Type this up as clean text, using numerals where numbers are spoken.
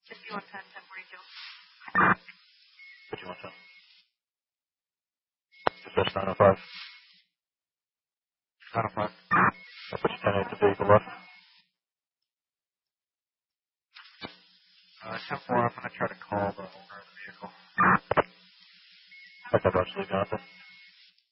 5110, 1042. 5110. Dispatch 905. 905. I'll put you 10-8 to vehicle left. 10-4, I'm going to try to call the owner of the vehicle. Okay, Rush, leave you out there.